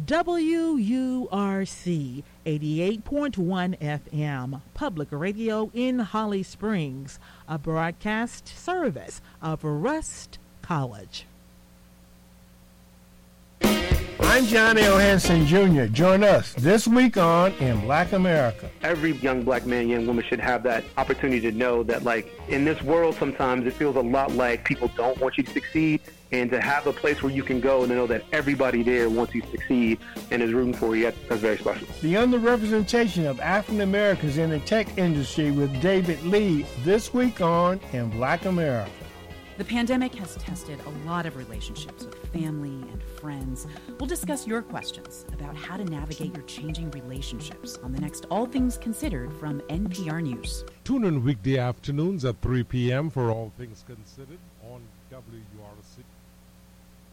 WURC 88.1 FM, Public Radio in Holly Springs, a broadcast service of Rust College. I'm John L. Hanson Jr. Join us this week on In Black America. Every young black man, young woman should have that opportunity to know that, like, in this world sometimes it feels a lot like people don't want you to succeed, and to have a place where you can go and to know that everybody there wants you to succeed and is rooting for you, that's very special. The underrepresentation of African Americans in the tech industry with David Lee this week on In Black America. The pandemic has tested a lot of relationships with family and friends. We'll discuss your questions about how to navigate your changing relationships on the next All Things Considered from NPR News. Tune in weekday afternoons at 3 p.m. for All Things Considered on WURC.